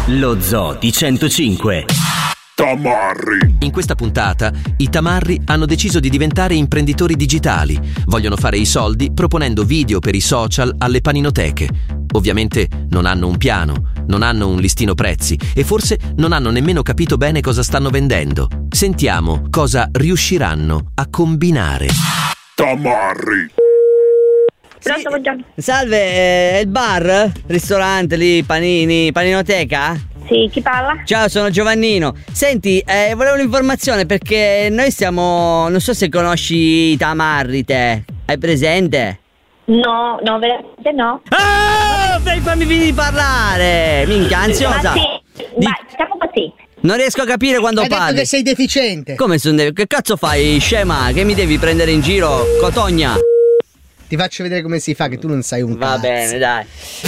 Lo Zoo di 105. Tamarri. In questa puntata i tamarri hanno deciso di diventare imprenditori digitali. Vogliono fare i soldi proponendo video per i social alle paninoteche. Ovviamente non hanno un piano, non hanno un listino prezzi e forse non hanno nemmeno capito bene cosa stanno vendendo. Sentiamo cosa riusciranno a combinare. Tamarri. Pronto, buongiorno. Salve, è il bar? Ristorante lì, panini, paninoteca? Sì, chi parla? Ciao, sono Giovannino. Senti, volevo un'informazione perché noi stiamo... Non so se conosci i tamarri te. Hai presente? No, veramente no. Ah! Fammi finire di parlare! Minchia, ansiosa! Ma sì, ma siamo così. Non riesco a capire quando Hai detto parli. che sei deficiente. Come che cazzo fai, scema? Che mi devi prendere in giro, cotogna? Ti faccio vedere come si fa, che tu non sai un cazzo. Va bene, dai.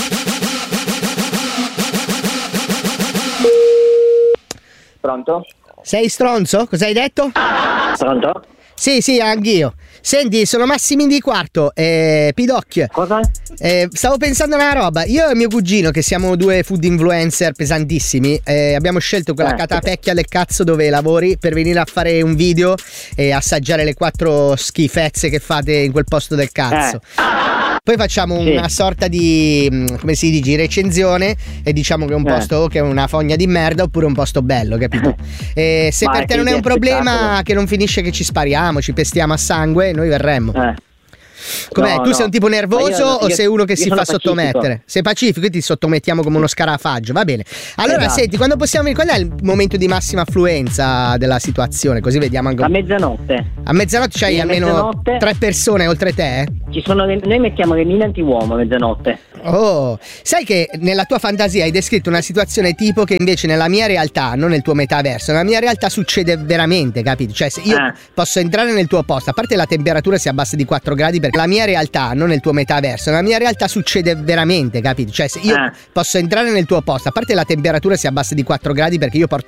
Pronto? Sei stronzo? Cosa hai detto? Pronto? Sì, anch'io. Senti, sono Massimini di Quarto, Pidocchio. Cosa? Stavo pensando a una roba. Io e mio cugino, che siamo due food influencer pesantissimi, abbiamo scelto quella catapecchia del cazzo dove lavori per venire a fare un video e assaggiare le 4 schifezze che fate in quel posto del cazzo. Poi facciamo una sorta di, come si dice, recensione e diciamo che è un posto che è una fogna di merda oppure un posto bello, capito? E se per te non è un problema che non finisce che ci spariamo, ci pestiamo a sangue, noi verremmo. Com'è? No, tu sei un tipo nervoso o sei uno che si fa sono sottomettere? pacifico. Sei pacifico e ti sottomettiamo come uno scarafaggio, va bene. Allora senti, quando è il momento di massima affluenza della situazione? Così vediamo anche. A mezzanotte. A mezzanotte c'hai almeno 3 persone oltre te? Noi mettiamo le mine antiuomo a mezzanotte. Oh, sai che nella tua fantasia hai descritto una situazione tipo che invece nella mia realtà, non nel tuo metaverso, nella mia realtà succede veramente, capito? Cioè se io posso entrare nel tuo posto, a parte la temperatura si abbassa di 4 gradi perché la mia realtà, non nel tuo metaverso, nella mia realtà succede veramente, capito? Cioè se io posso entrare nel tuo posto, a parte la temperatura si abbassa di 4 gradi perché io porto